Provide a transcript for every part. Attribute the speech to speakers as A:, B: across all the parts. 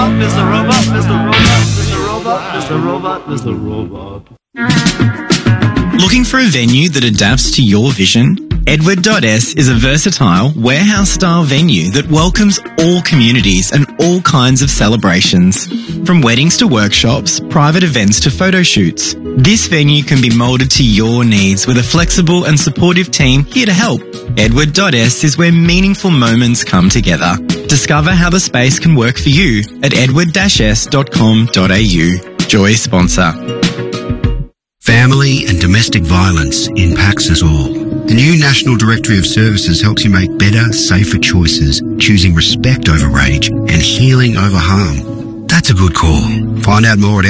A: Mr. Robot, Mr. Robot, Mr. Robot, Mr. Robot, Mr. Robot.
B: Looking for a venue that adapts to your vision? Edward.S is a versatile, warehouse-style venue that welcomes all communities and all kinds of celebrations. From weddings to workshops, private events to photo shoots, this venue can be moulded to your needs with a flexible and supportive team here to help. Edward.S is where meaningful moments come together. Discover how the space can work for you at edward-s.com.au. Joy sponsor.
C: Family and domestic violence impacts us all. The new National Directory of Services helps you make better, safer choices, choosing respect over rage and healing over harm. That's a good call. Find out more at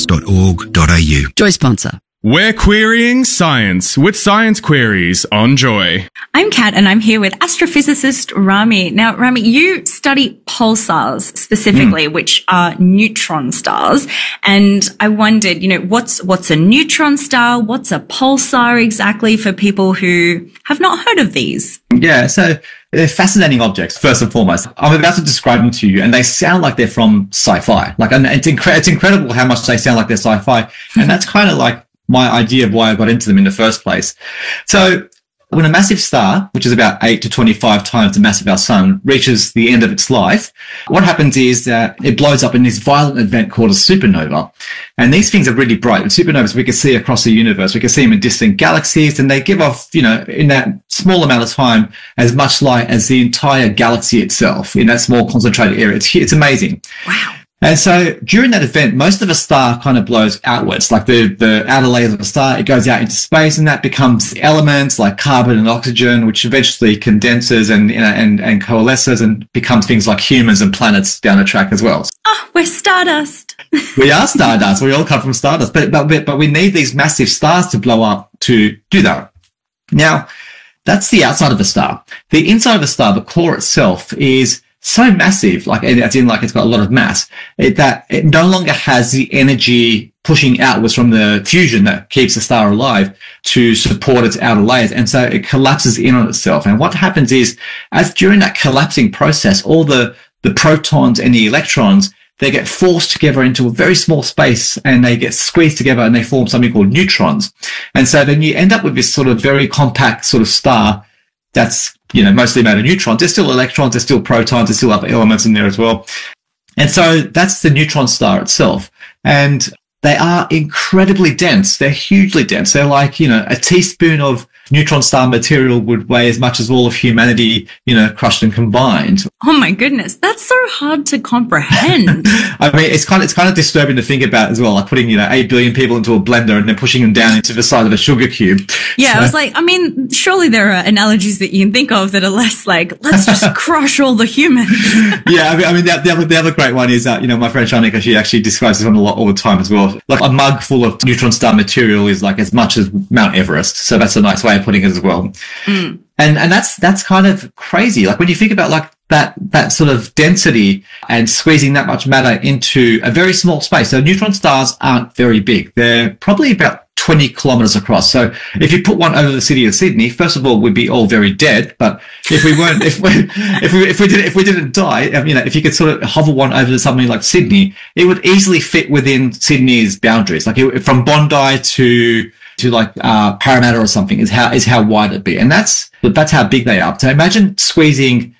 C: mrs.org.au.
D: Joy sponsor.
E: We're querying science with Science Queries on Joy.
F: I'm Kat and I'm here with astrophysicist Rami. Now, Rami, you study pulsars specifically, which are neutron stars. And I wondered, what's a neutron star? What's a pulsar exactly for people who have not heard of these?
G: Yeah, so they're fascinating objects, first and foremost. I'm about to describe them to you, and they sound like they're from sci-fi. And it's incredible how much they sound like they're sci-fi. And that's kind of like my idea of why I got into them in the first place. So when a massive star, which is about 8 to 25 times the mass of our sun, reaches the end of its life, what happens is that it blows up in this violent event called a supernova. And these things are really bright. With supernovas, we can see across the universe. We can see them in distant galaxies, and they give off, in that small amount of time, as much light as the entire galaxy itself in that small concentrated area. It's amazing.
F: Wow.
G: And so during that event, most of a star kind of blows outwards, like the outer layers of a star. It goes out into space, and that becomes elements like carbon and oxygen, which eventually condenses and coalesces and becomes things like humans and planets down the track as well.
F: Oh, we're stardust.
G: We are stardust. We all come from stardust, but we need these massive stars to blow up to do that. Now, that's the outside of a star. The inside of a star, the core itself, is so massive, it's got a lot of mass, that it no longer has the energy pushing outwards from the fusion that keeps the star alive to support its outer layers. And so it collapses in on itself. And what happens is, as during that collapsing process, all the protons and the electrons, they get forced together into a very small space, and they get squeezed together, and they form something called neutrons. And so then you end up with this sort of very compact sort of star that's, mostly made of neutrons. There's still electrons, there's still protons, there's still other elements in there as well. And so that's the neutron star itself. And they are incredibly dense. They're hugely dense. They're like, a teaspoon of neutron star material would weigh as much as all of humanity, crushed and combined.
F: Oh my goodness. That's so hard to comprehend.
G: I mean, it's kind of disturbing to think about as well, like putting, 8 billion people into a blender and then pushing them down into the size of a sugar cube.
F: Yeah, I was like, surely there are analogies that you can think of that are less like, let's just crush all the humans.
G: Yeah, the other great one is that, my friend Shanika, she actually describes this one a lot all the time as well. Like a mug full of neutron star material is like as much as Mount Everest. So that's a nice way of putting it as well. And that's kind of crazy. Like when you think about like that sort of density and squeezing that much matter into a very small space. So neutron stars aren't very big. They're probably about 20 kilometers across. So if you put one over the city of Sydney, first of all, we'd be all very dead. But if we weren't, if we didn't die, if you could sort of hover one over to something like Sydney, it would easily fit within Sydney's boundaries. Like from Bondi to like Parramatta or something is how wide it'd be. And that's how big they are. So imagine squeezing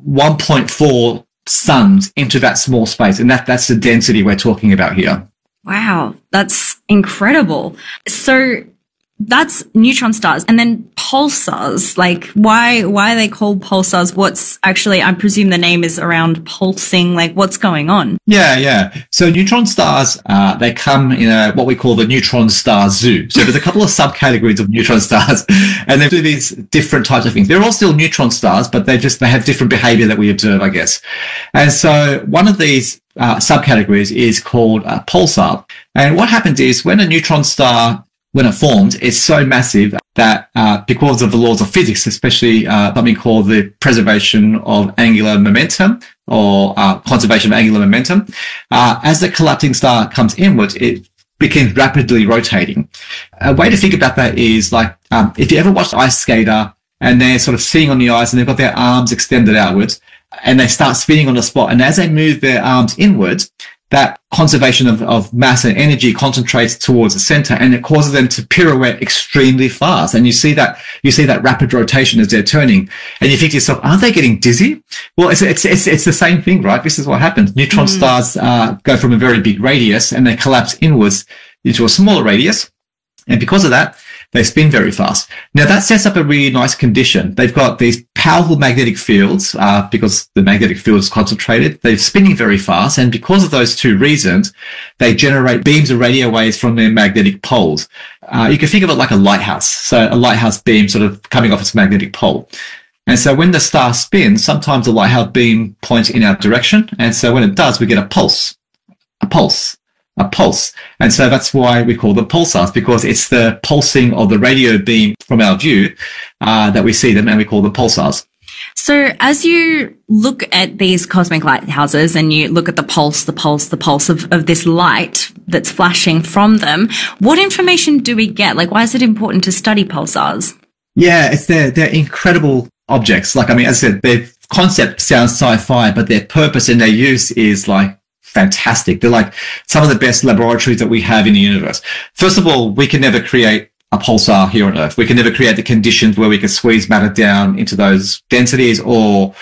G: 1.4 suns into that small space. And that's the density we're talking about here.
F: Wow, that's incredible. So that's neutron stars. And then pulsars, like why are they called pulsars? What's actually, I presume the name is around pulsing, like what's going on?
G: Yeah. So neutron stars, they come in what we call the neutron star zoo. So there's a couple of subcategories of neutron stars, and they do these different types of things. They're all still neutron stars, but they have different behavior that we observe, I guess. And so one of these subcategories is called a pulsar. And what happens is when a neutron star, when it forms, it's so massive that because of the laws of physics, especially something called the preservation of angular momentum or conservation of angular momentum, as the collapsing star comes inwards, it begins rapidly rotating. A way to think about that is like if you ever watched Ice Skater and they're sort of sitting on the ice and they've got their arms extended outwards, and they start spinning on the spot. And as they move their arms inwards, that conservation of mass and energy concentrates towards the center, and it causes them to pirouette extremely fast. And you see that rapid rotation as they're turning, and you think to yourself, aren't they getting dizzy? Well, it's the same thing, right? This is what happens. Neutron stars go from a very big radius and they collapse inwards into a smaller radius. And because of that, they spin very fast. Now that sets up a really nice condition. They've got these powerful magnetic fields, because the magnetic field is concentrated. They're spinning very fast. And because of those two reasons, they generate beams of radio waves from their magnetic poles. You can think of it like a lighthouse. So a lighthouse beam sort of coming off its magnetic pole. And so when the star spins, sometimes the lighthouse beam points in our direction. And so when it does, we get a pulse. And so that's why we call them pulsars, because it's the pulsing of the radio beam from our view that we see them, and we call them pulsars.
F: So as you look at these cosmic lighthouses and you look at the pulse of this light that's flashing from them, what information do we get? Like, why is it important to study pulsars?
G: Yeah, they're incredible objects. Like, I mean, as I said, their concept sounds sci-fi, but their purpose and their use is like fantastic. They're like some of the best laboratories that we have in the universe. First of all, we can never create a pulsar here on Earth. We can never create the conditions where we can squeeze matter down into those densities or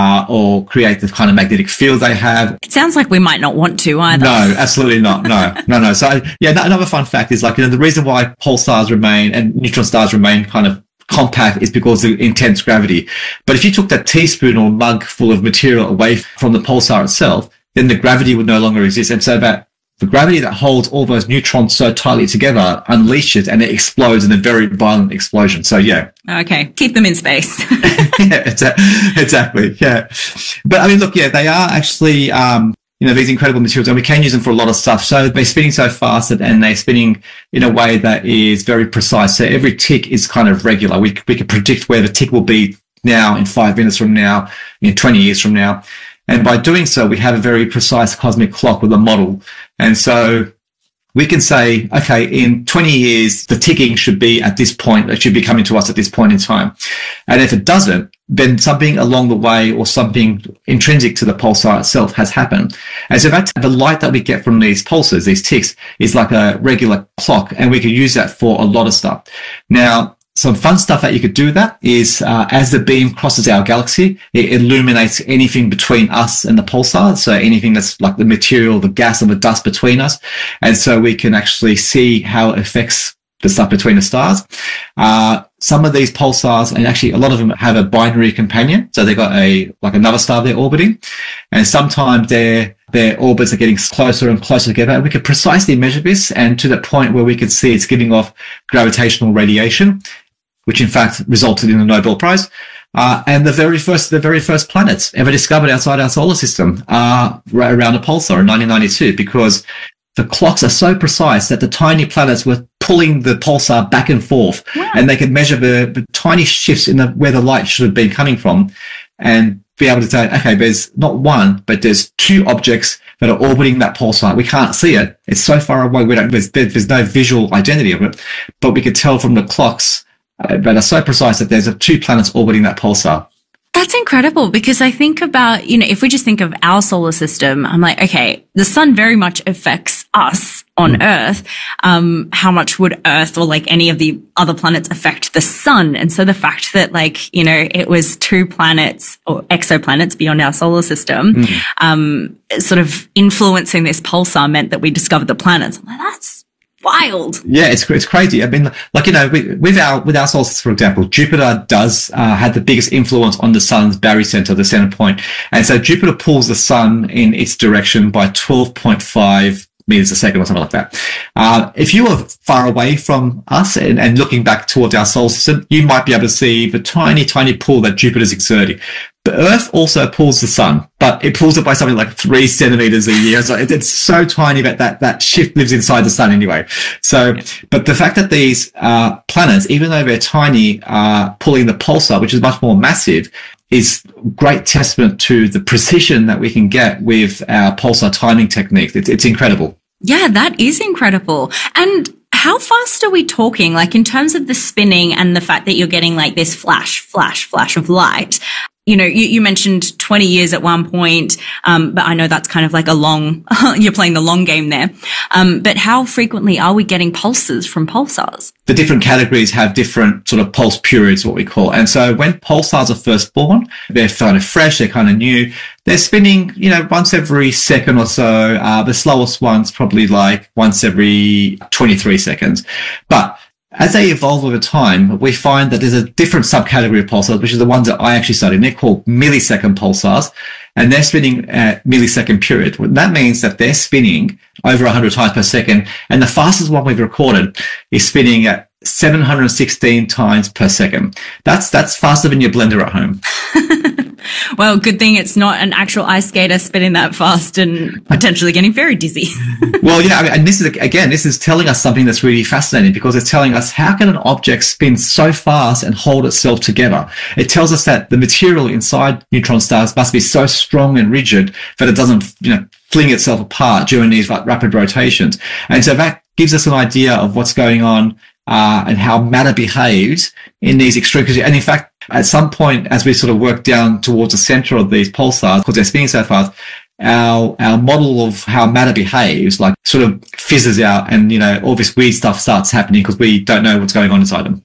G: create the kind of magnetic field they have.
F: It sounds like we might not want to either.
G: No, absolutely not. No. So yeah, another fun fact is, like, the reason why pulsars remain and neutron stars remain kind of compact is because of the intense gravity. But if you took that teaspoon or mug full of material away from the pulsar itself, then the gravity would no longer exist. And so that the gravity that holds all those neutrons so tightly together unleashes, and it explodes in a very violent explosion. So yeah.
F: Okay. Keep them in space.
G: Yeah, exactly. Yeah. But I mean, look, yeah, they are actually, these incredible materials, and we can use them for a lot of stuff. So they're spinning so fast and they're spinning in a way that is very precise. So every tick is kind of regular. We can predict where the tick will be now, in 5 minutes from now, in 20 years from now. And by doing so, we have a very precise cosmic clock with a model. And so we can say, okay, in 20 years, the ticking should be at this point. It should be coming to us at this point in time. And if it doesn't, then something along the way or something intrinsic to the pulsar itself has happened. And so that's the light that we get from these pulses, these ticks, is like a regular clock. And we can use that for a lot of stuff. Now, some fun stuff that you could do with that is, as the beam crosses our galaxy, it illuminates anything between us and the pulsar. So anything that's like the material, the gas and the dust between us. And so we can actually see how it affects the stuff between the stars. Some of these pulsars, and actually a lot of them, have a binary companion. So they've got another star they're orbiting. And sometimes their orbits are getting closer and closer together. And we can precisely measure this, and to the point where we can see it's giving off gravitational radiation, which in fact resulted in the Nobel Prize. And the very first planets ever discovered outside our solar system are right around a pulsar in 1992, because the clocks are so precise that the tiny planets were pulling the pulsar back and forth. Wow. And they could measure the tiny shifts in where the light should have been coming from, and be able to say, okay, there's not one, but there's two objects that are orbiting that pulsar. We can't see it. It's so far away. There's no visual identity of it, but we could tell from the clocks that are so precise that there's two planets orbiting that pulsar.
F: That's incredible, because I think about, if we just think of our solar system, I'm like, okay, the sun very much affects us on Earth. How much would Earth or like any of the other planets affect the sun? And so the fact that it was two planets or exoplanets beyond our solar system, sort of influencing this pulsar meant that we discovered the planets. I'm like, that's wild.
G: Yeah, it's crazy. I mean, with our solar system, for example, Jupiter does have the biggest influence on the sun's barycenter, the center point. And so Jupiter pulls the sun in its direction by 12.5 meters a second or something like that. If you were far away from us and looking back towards our solar system, you might be able to see the tiny, tiny pull that Jupiter's exerting. The Earth also pulls the sun, but it pulls it by something like 3 centimeters a year. So it's so tiny that shift lives inside the sun anyway. So, but the fact that these planets, even though they're tiny, are pulling the pulsar, which is much more massive, is great testament to the precision that we can get with our pulsar timing techniques. It's incredible.
F: Yeah, that is incredible. And how fast are we talking? Like, in terms of the spinning and the fact that you're getting like this flash of light, you mentioned 20 years at one point, but I know that's kind of like you're playing the long game there. But how frequently are we getting pulses from pulsars?
G: The different categories have different sort of pulse periods, what we call. And so when pulsars are first born, they're kind of fresh, they're kind of new. They're spinning, once every second or so. The slowest one's probably like once every 23 seconds. But as they evolve over time, we find that there's a different subcategory of pulsars, which is the ones that I actually study. And they're called millisecond pulsars, and they're spinning at millisecond period. That means that they're spinning over 100 times per second, and the fastest one we've recorded is spinning at 716 times per second. That's faster than your blender at home.
F: Well, good thing it's not an actual ice skater spinning that fast and potentially getting very dizzy.
G: Well, yeah, and this is telling us something that's really fascinating, because it's telling us how can an object spin so fast and hold itself together. It tells us that the material inside neutron stars must be so strong and rigid that it doesn't, fling itself apart during these rapid rotations. And so that gives us an idea of what's going on and how matter behaves in these extreme. And in fact, at some point, as we sort of work down towards the center of these pulsars, because they're spinning so fast, our model of how matter behaves, like, sort of fizzes out, and, all this weird stuff starts happening because we don't know what's going on inside them.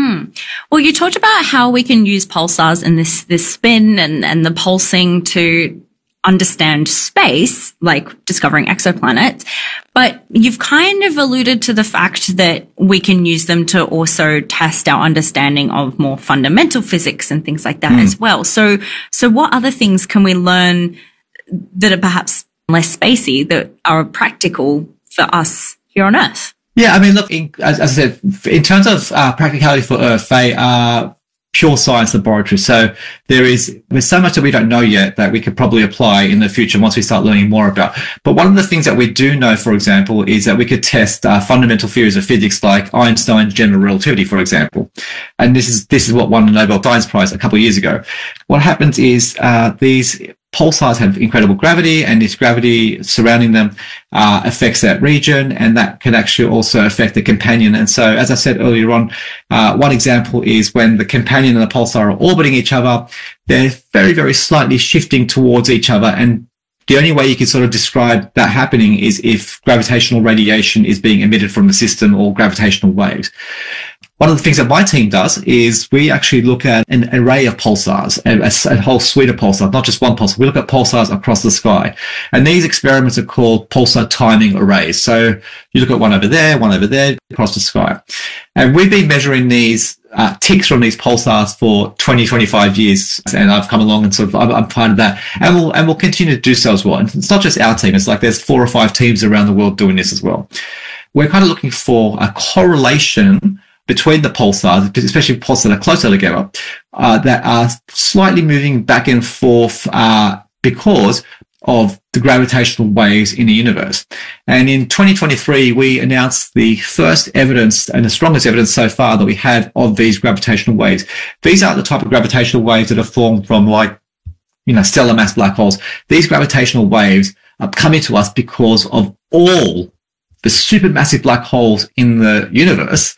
F: Well, you talked about how we can use pulsars and this spin and the pulsing to understand space, like discovering exoplanets. But you've kind of alluded to the fact that we can use them to also test our understanding of more fundamental physics and things like that as well. So what other things can we learn that are perhaps less spacey, that are practical for us here on Earth?
G: Yeah, I mean, look, as I said, in terms of practicality for Earth, they are pure science laboratories. So there's so much that we don't know yet that we could probably apply in the future once we start learning more about. But one of the things that we do know, for example, is that we could test fundamental theories of physics, like Einstein's general relativity, for example. And this is what won the Nobel Science Prize a couple of years ago. What happens is these pulsars have incredible gravity, and this gravity surrounding them affects that region, and that can actually also affect the companion. And so, as I said earlier on, one example is when the companion and the pulsar are orbiting each other, they're very, very slightly shifting towards each other. And the only way you can sort of describe that happening is if gravitational radiation is being emitted from the system, or gravitational waves. One of the things that my team does is we actually look at an array of pulsars, a whole suite of pulsars, not just one pulsar. We look at pulsars across the sky. And these experiments are called pulsar timing arrays. So you look at one over there, across the sky. And we've been measuring these ticks from these pulsars for 20, 25 years. And I've come along and I'm part of that. And we'll continue to do so as well. And it's not just our team. It's like there's 4 or 5 teams around the world doing this as well. We're kind of looking for a correlation between the pulsars, especially pulsars that are closer together, that are slightly moving back and forth because of the gravitational waves in the universe. And in 2023, we announced the first evidence and the strongest evidence so far that we have of these gravitational waves. These aren't the type of gravitational waves that are formed from, like, stellar mass black holes. These gravitational waves are coming to us because of all the supermassive black holes in the universe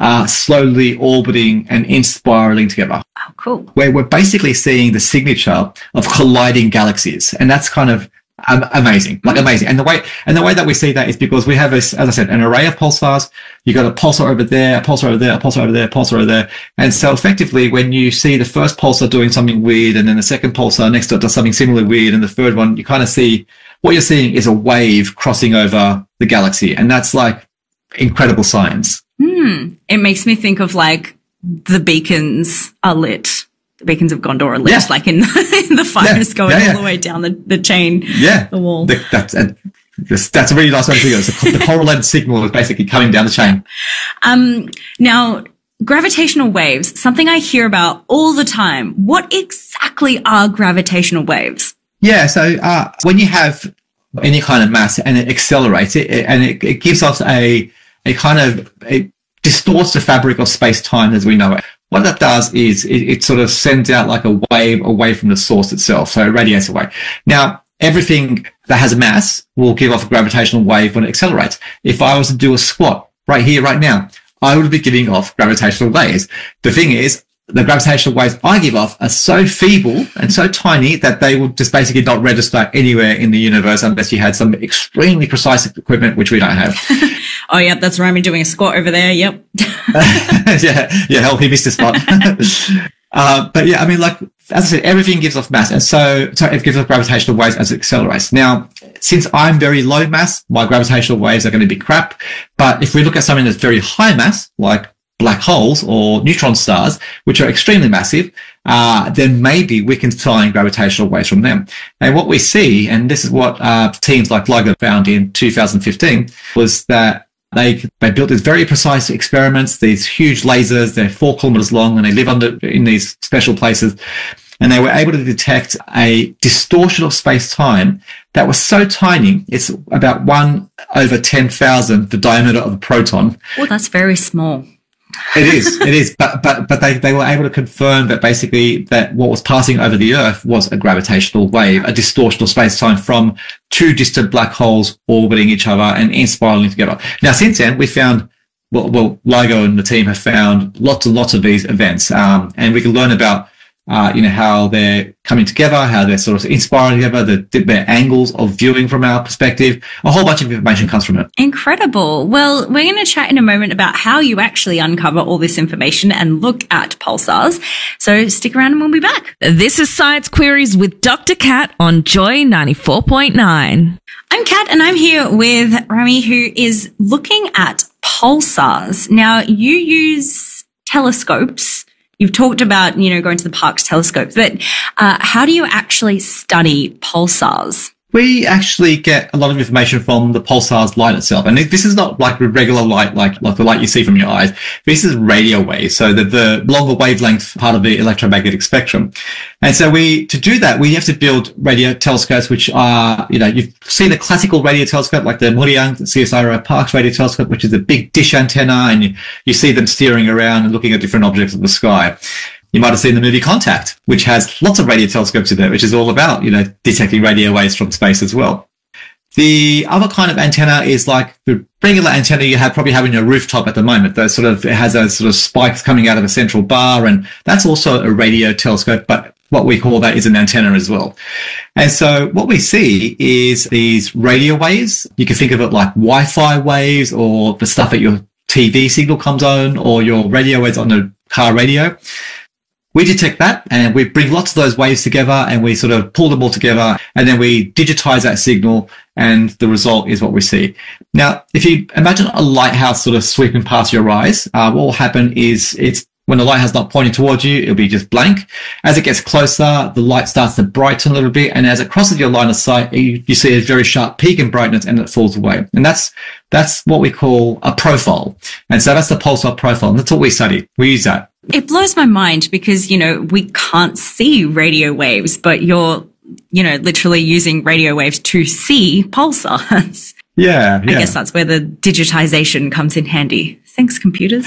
G: slowly orbiting and inspiraling together.
F: Oh, cool.
G: Where we're basically seeing the signature of colliding galaxies. And that's kind of amazing, amazing. And the way that we see that is because we have, as I said, an array of pulsars. You got a pulsar over there, a pulsar over there, a pulsar over there, a pulsar over there. And so effectively, when you see the first pulsar doing something weird, and then the second pulsar next to it does something similarly weird, and the third one, you kind of see what you're seeing is a wave crossing over the galaxy. And that's like incredible science.
F: It makes me think of, like, the beacons are lit. The beacons of Gondor are lit, like in the fires going all the way down the chain, the wall.
G: That's a really nice way to think of it. The correlated signal is basically coming down the chain.
F: Now, gravitational waves, something I hear about all the time. What exactly are gravitational waves?
G: Yeah, so when you have any kind of mass and it accelerates it gives us a kind of, it distorts the fabric of space-time as we know it. What that does is it sort of sends out like a wave away from the source itself, so it radiates away. Now, everything that has a mass will give off a gravitational wave when it accelerates. If I was to do a squat right here, right now, I would be giving off gravitational waves. The thing is, the gravitational waves I give off are so feeble and so tiny that they will just basically not register anywhere in the universe unless you had some extremely precise equipment, which we don't have.
F: Oh, yep, that's Rami doing a squat over there. Yep.
G: yeah, hell, he missed a spot. But yeah, I mean, like, as I said, everything gives off mass. And so it gives off gravitational waves as it accelerates. Now, since I'm very low mass, my gravitational waves are going to be crap. But if we look at something that's very high mass, like black holes or neutron stars, which are extremely massive, then maybe we can find gravitational waves from them. And what we see, and this is what teams like LIGO found in 2015, was that they built these very precise experiments, these huge lasers, they're 4 kilometers long, and they live in these special places. And they were able to detect a distortion of space-time that was so tiny, it's about 1/10,000 the diameter of a proton.
F: Oh, that's very small.
G: It is. But they were able to confirm that basically that what was passing over the Earth was a gravitational wave, a distortion of space-time from 2 distant black holes orbiting each other and spiraling together. Now, since then, we found, well, LIGO and the team have found lots and lots of these events, and we can learn about how they're coming together, how they're sort of inspiring together, their angles of viewing from our perspective. A whole bunch of information comes from it.
F: Incredible. Well, we're going to chat in a moment about how you actually uncover all this information and look at pulsars. So stick around and we'll be back.
D: This is Science Queries with Dr. Kat on Joy 94.9.
F: I'm Kat and I'm here with Rami, who is looking at pulsars. Now, you use telescopes. You've talked about, going to the Parkes telescope, but how do you actually study pulsars?
G: We actually get a lot of information from the pulsar's light itself. And this is not like regular light, like the light you see from your eyes. This is radio waves, so the longer wavelength part of the electromagnetic spectrum. And so to do that, we have to build radio telescopes, which are, you've seen the classical radio telescope, like the Muriang CSIRO Parkes radio telescope, which is a big dish antenna, and you see them steering around and looking at different objects in the sky. You might have seen the movie Contact, which has lots of radio telescopes in it, which is all about, detecting radio waves from space as well. The other kind of antenna is like the regular antenna you probably have in your rooftop at the moment. It has those sort of spikes coming out of a central bar, and that's also a radio telescope, but what we call that is an antenna as well. And so what we see is these radio waves. You can think of it like Wi-Fi waves, or the stuff that your TV signal comes on, or your radio waves on the car radio. We detect that and we bring lots of those waves together and we sort of pull them all together, and then we digitize that signal, and the result is what we see. Now, if you imagine a lighthouse sort of sweeping past your eyes, what will happen is when the lighthouse is not pointing towards you, it'll be just blank. As it gets closer, the light starts to brighten a little bit, and as it crosses your line of sight, you see a very sharp peak in brightness and it falls away. And that's what we call a profile. And so that's the pulsar profile, and that's what we study. We use that.
F: It blows my mind because, we can't see radio waves, but you're, literally using radio waves to see pulsars.
G: Yeah.
F: I guess that's where the digitization comes in handy. Thanks, computers.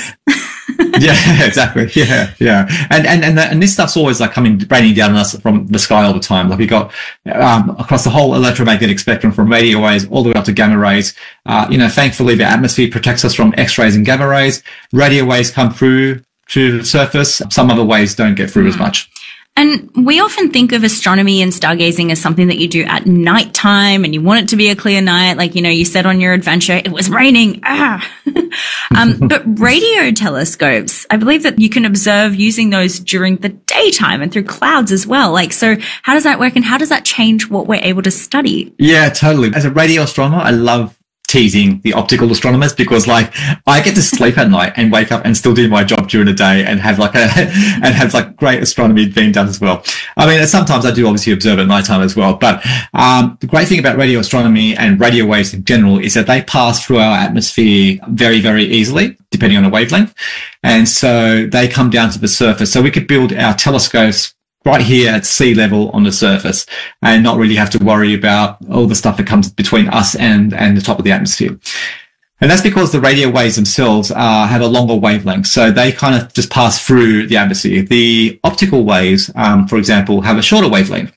G: Yeah, exactly. Yeah. And this stuff's always like raining down on us from the sky all the time. Like we got across the whole electromagnetic spectrum, from radio waves all the way up to gamma rays. Thankfully the atmosphere protects us from X-rays and gamma rays. Radio waves come through to the surface. Some other waves don't get through as much.
F: And we often think of astronomy and stargazing as something that you do at nighttime, and you want it to be a clear night. Like, you said on your adventure, it was raining. But radio telescopes, I believe that you can observe using those during the daytime and through clouds as well. Like, so how does that work, and how does that change what we're able to study?
G: Yeah, totally. As a radio astronomer, I love teasing the optical astronomers, because I get to sleep at night and wake up and still do my job during the day and have great astronomy being done as well. I mean, sometimes I do obviously observe at nighttime as well, but the great thing about radio astronomy and radio waves in general is that they pass through our atmosphere very, very easily, depending on the wavelength. And so they come down to the surface. So we could build our telescopes right here at sea level on the surface and not really have to worry about all the stuff that comes between us and the top of the atmosphere. And that's because the radio waves themselves have a longer wavelength, so they kind of just pass through the atmosphere. The optical waves, for example, have a shorter wavelength.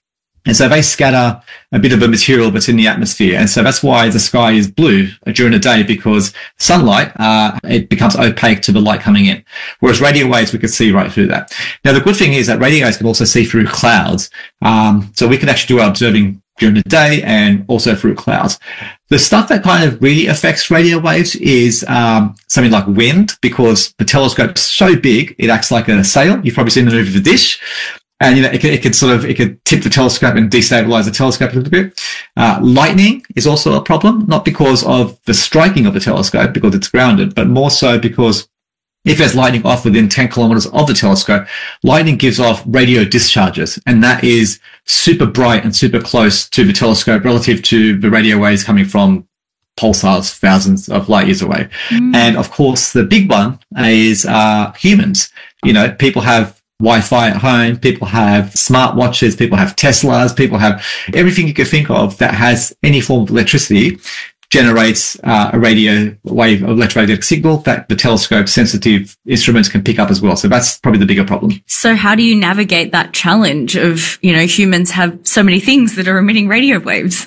G: And so they scatter a bit of a material that's in the atmosphere. And so that's why the sky is blue during the day, because sunlight, it becomes opaque to the light coming in. Whereas radio waves, we can see right through that. Now, the good thing is that radio waves can also see through clouds. So we can actually do our observing during the day and also through clouds. The stuff that kind of really affects radio waves is something like wind, because the telescope's so big, it acts like a sail. You've probably seen the movie The Dish. And, it could tip the telescope and destabilize the telescope a little bit. Lightning is also a problem, not because of the striking of the telescope, because it's grounded, but more so because if there's lightning off within 10 kilometers of the telescope, lightning gives off radio discharges, and that is super bright and super close to the telescope relative to the radio waves coming from pulsars thousands of light years away. And of course, the big one is humans. People have Wi-Fi at home, people have smartwatches, people have Teslas, people have everything you could think of that has any form of electricity generates a radio wave, electromagnetic signal that the telescope sensitive instruments can pick up as well. So that's probably the bigger problem.
F: So how do you navigate that challenge of, humans have so many things that are emitting radio waves?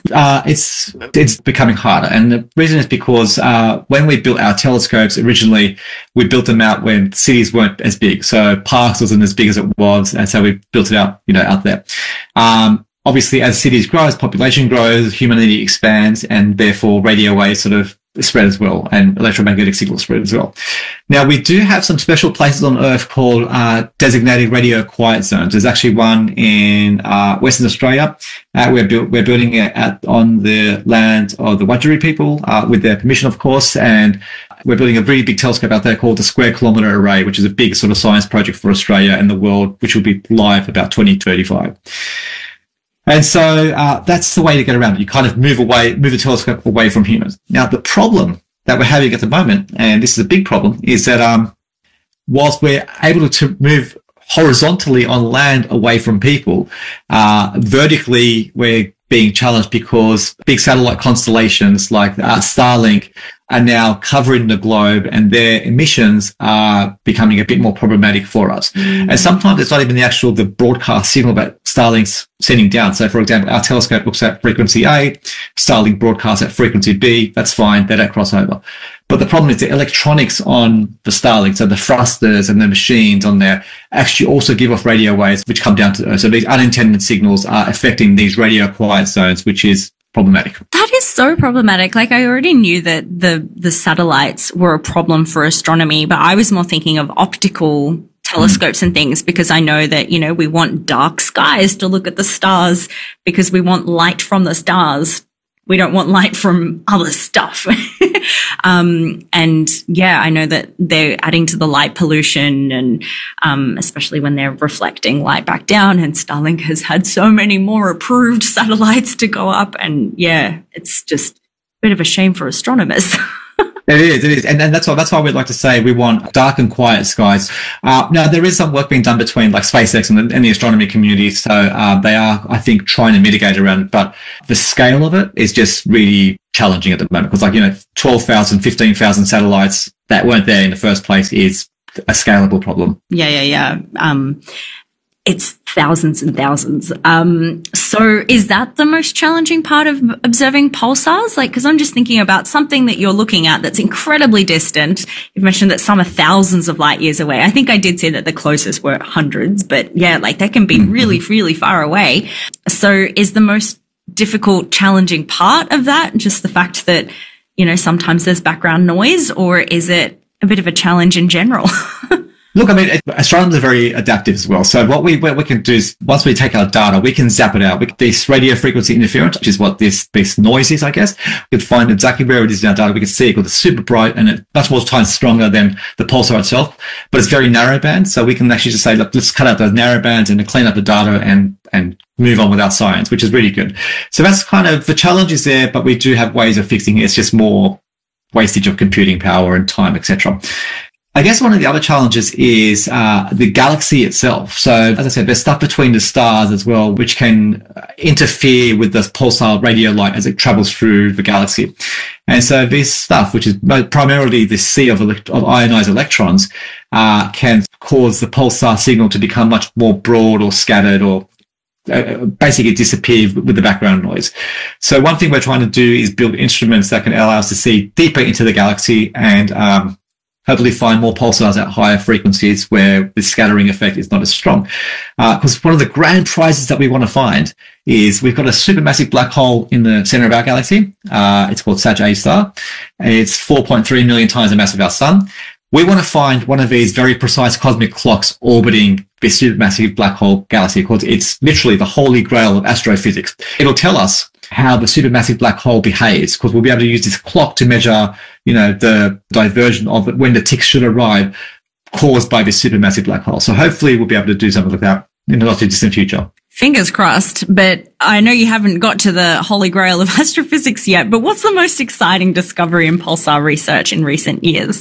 G: It's becoming harder. And the reason is because when we built our telescopes, originally we built them out when cities weren't as big. So Parkes wasn't as big as it was. And so we built it out, out there. Obviously, as cities grow, as population grows, humanity expands, and therefore radio waves sort of spread as well, and electromagnetic signals spread as well. Now, we do have some special places on Earth called designated radio quiet zones. There's actually one in Western Australia. We're building it on the land of the Wurundjeri people, with their permission, of course, and we're building a really big telescope out there called the Square Kilometre Array, which is a big sort of science project for Australia and the world, which will be live about 2035. And so that's the way to get around it. You kind of move the telescope away from humans. Now, the problem that we're having at the moment, and this is a big problem, is that whilst we're able to move horizontally on land away from people, vertically we're being challenged because big satellite constellations like Starlink are now covering the globe, and their emissions are becoming a bit more problematic for us. And sometimes it's not even the broadcast signal that Starlink's sending down. So, for example, our telescope looks at frequency A, Starlink broadcasts at frequency B. That's fine. They don't cross over. But the problem is the electronics on the Starlink, so the thrusters and the machines on there, actually also give off radio waves which come down to Earth. So these unintended signals are affecting these radio quiet zones, which is problematic.
F: That is so problematic. Like, I already knew that the satellites were a problem for astronomy, but I was more thinking of optical telescopes and things, because I know that, we want dark skies to look at the stars because we want light from the stars. We don't want light from other stuff. And yeah, I know that they're adding to the light pollution, and especially when they're reflecting light back down, and Starlink has had so many more approved satellites to go up. And yeah, it's just a bit of a shame for astronomers.
G: It is. And that's why we'd like to say we want dark and quiet skies. Now, there is some work being done between like SpaceX and the astronomy community. So, they are, I think, trying to mitigate around it, but the scale of it is just really challenging at the moment, because 12,000, 15,000 satellites that weren't there in the first place is a scalable problem.
F: Yeah. It's thousands and thousands. So is that the most challenging part of observing pulsars? Like, because I'm just thinking about something that you're looking at that's incredibly distant. You've mentioned that some are thousands of light years away. I think I did say that the closest were hundreds, but yeah, like they can be really, really far away. So is the most difficult, challenging part of that just the fact that, sometimes there's background noise, or is it a bit of a challenge in general?
G: Look, astronomers are very adaptive as well. So what we can do is, once we take our data, we can zap it out. This radio frequency interference, which is what this noise is, I guess, we can find exactly where it is in our data. We can see it because it's super bright and it's much more times stronger than the pulsar itself, but it's very narrow band. So we can actually just say, look, let's cut out those narrow bands and clean up the data and move on with our science, which is really good. So that's kind of the challenge is there, but we do have ways of fixing it. It's just more wastage of computing power and time, etc. I guess one of the other challenges is the galaxy itself. So, as I said, there's stuff between the stars as well, which can interfere with the pulsar radio light as it travels through the galaxy. And so this stuff, which is primarily the sea of ionized electrons, can cause the pulsar signal to become much more broad or scattered or basically disappear with the background noise. So one thing we're trying to do is build instruments that can allow us to see deeper into the galaxy and hopefully find more pulsars at higher frequencies where the scattering effect is not as strong. Because one of the grand prizes that we want to find is we've got a supermassive black hole in the center of our galaxy. It's called Sag A star. It's 4.3 million times the mass of our sun. We want to find one of these very precise cosmic clocks orbiting this supermassive black hole galaxy, because it's literally the holy grail of astrophysics. It'll tell us how the supermassive black hole behaves, because we'll be able to use this clock to measure, the diversion of it when the ticks should arrive caused by this supermassive black hole. So hopefully we'll be able to do something like that in the not too distant future.
F: Fingers crossed, but I know you haven't got to the holy grail of astrophysics yet, but what's the most exciting discovery in pulsar research in recent years?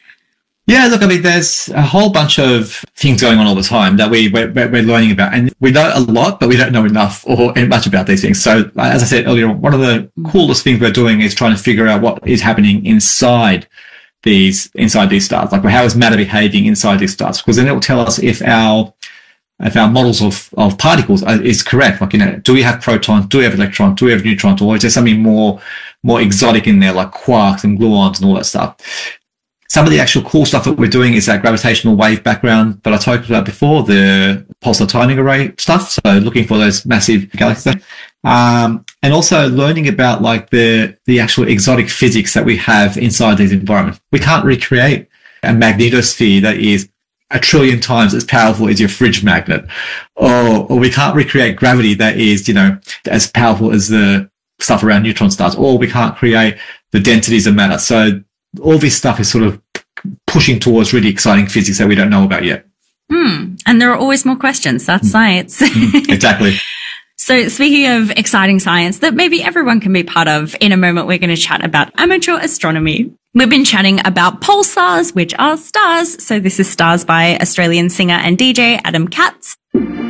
G: Yeah, look, I mean, there's a whole bunch of things going on all the time that we're learning about, and we know a lot, but we don't know enough or much about these things. So, as I said earlier, one of the coolest things we're doing is trying to figure out what is happening inside these stars. Like, how is matter behaving inside these stars? Because then it will tell us if our models of particles is correct. Like, do we have protons? Do we have electrons? Do we have neutrons? Or is there something more exotic in there, like quarks and gluons and all that stuff? Some of the actual cool stuff that we're doing is that gravitational wave background that I talked about before, the pulsar timing array stuff. So looking for those massive galaxies. And also learning about like the actual exotic physics that we have inside these environments. We can't recreate a magnetosphere that is 1 trillion times as powerful as your fridge magnet. Or we can't recreate gravity that is, as powerful as the stuff around neutron stars. Or we can't create the densities of matter. So all this stuff is sort of pushing towards really exciting physics that we don't know about yet.
F: And there are always more questions. That's science.
G: Exactly.
F: So speaking of exciting science that maybe everyone can be part of, in a moment we're going to chat about amateur astronomy. We've been chatting about pulsars, which are stars. So this is Stars by Australian singer and DJ Adam Katz.